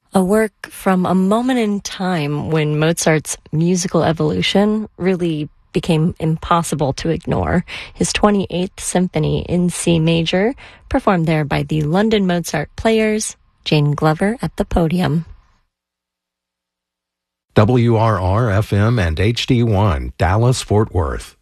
A work from a moment in time when Mozart's musical evolution really became impossible to ignore. His 28th Symphony in C major, performed there by the London Mozart Players, Jane Glover at the podium. WRR-FM and HD1, Dallas, Fort Worth.